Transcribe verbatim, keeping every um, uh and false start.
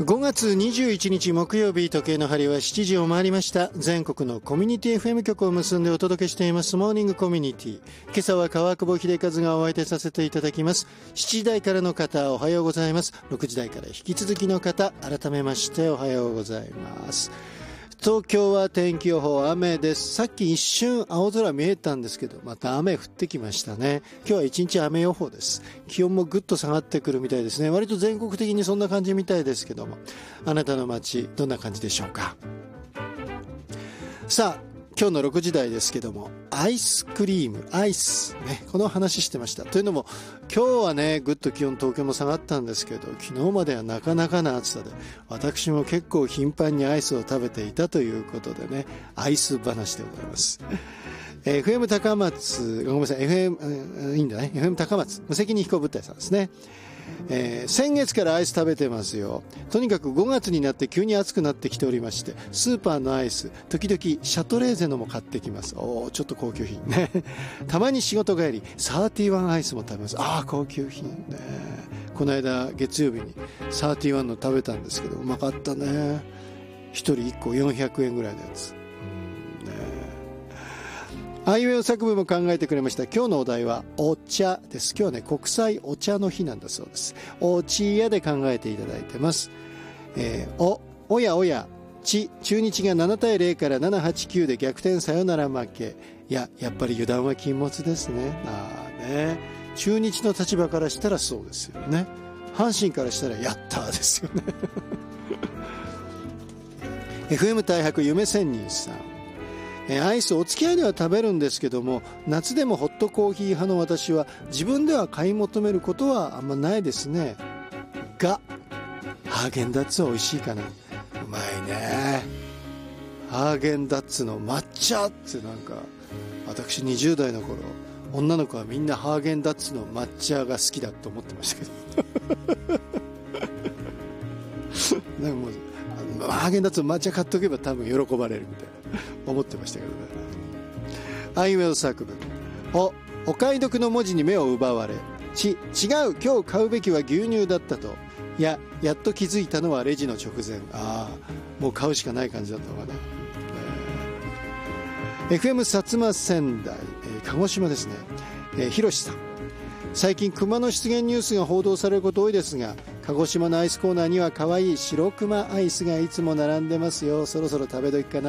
ごがつにじゅういちにち木曜日、時計の針はしちじを回りました。全国のコミュニティ エフエム 局を結んでお届けしていますモーニングコミュニティ。今朝は川久保秀和がお相手させていただきます。しちじ台からの方おはようございます。ろくじ台から引き続きの方改めましておはようございます。東京は天気予報雨です。さっき一瞬青空見えたんですけど、また雨降ってきましたね。今日は一日雨予報です。気温もぐっと下がってくるみたいですね。割と全国的にそんな感じみたいですけども、あなたの街どんな感じでしょうか。さあ今日のろくじ台ですけども、アイスクリームアイスね、この話してました。というのも今日はねぐっと気温東京も下がったんですけど、昨日まではなかなかな暑さで、私も結構頻繁にアイスを食べていたということでね、アイス話でございます。エフエム 高松、ごめんなさい、エフエム いいんだね、エフエム 高松無責任飛行物体さんですね。えー、先月からアイス食べてますよ。とにかくごがつになって急に暑くなってきておりまして、スーパーのアイス時々シャトレーゼのも買ってきます。おーちょっと高級品ね。たまに仕事帰りサーティワンアイスも食べます。あー高級品ね。この間月曜日にサーティワンの食べたんですけど、うまかったね。一人一個よんひゃくえんぐらいのやつ。あいうえお作文も考えてくれました。今日のお題はお茶です。今日はね国際お茶の日なんだそうです。おちやで考えていただいてます。えー、おおやおやち中日がななたいゼロからななはちきゅうで逆転サヨナラ負け。いややっぱり油断は禁物ですね。あーね、中日の立場からしたらそうですよね。阪神からしたらやったーですよね。エフエム 大白夢仙人さん、アイスお付き合いでは食べるんですけども、夏でもホットコーヒー派の私は自分では買い求めることはあんまないですね。がハーゲンダッツは美味しいかな。うまいね。ハーゲンダッツの抹茶ってなんか、私にじゅう代の頃女の子はみんなハーゲンダッツの抹茶が好きだと思ってましたけどなんかもうハーゲンダッツの抹茶買っとけば多分喜ばれるみたいな思ってましたけどね。あいうえお作文。おお買い得の文字に目を奪われ。ち違う今日買うべきは牛乳だったと。いややっと気づいたのはレジの直前。ああもう買うしかない感じだったのかな。えー、エフエム 薩摩仙台、えー、鹿児島ですね。えー、ひろしさん、最近熊の出現ニュースが報道されること多いですが、鹿児島のアイスコーナーには可愛い白熊アイスがいつも並んでますよ。そろそろ食べ時かな。